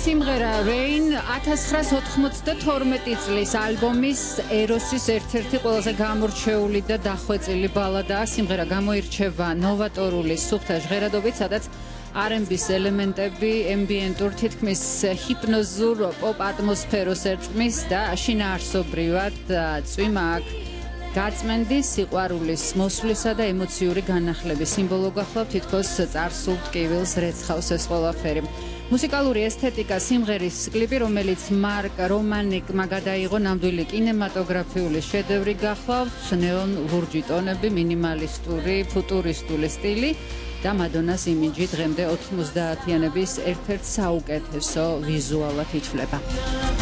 სიმღერა Rain 1992 წლის ალბომის ეროსის ერთ-ერთი ყველაზე გამორჩეული და დახვეწილი ბალადაა. სიმღერა გამოირჩევა ნოვატორული სუფთა ჟღერადობით, სადაც R&B-ის ელემენტები ემბიენტურ თითქმის ჰიპნოზურ პოპ ატმოსფეროს ერწყმის და შინაარსობრივად წვიმა აქ გაწმენდის, სიყვარულის მოსვლისა და ემოციური განახლების სიმბოლო გახლავთ, თითქოს წარსულ ტკივილს რეცხავს ეს ყველაფერი. მუსიკალური ესთეტიკა სიმღერის კლიპი, რომელიც მარკ რომანიკმა გადაიღო, ნამდვილი კინემატოგრაფიული შედევრი გახლავთ, ნეონ ლურჯი ტონები, მინიმალისტური, ფუტურისტული სტილი და მადონას იმიჯი დღემდე 90-იანების ერთ-ერთ საუკეთესო ვიზუალად ითვლება.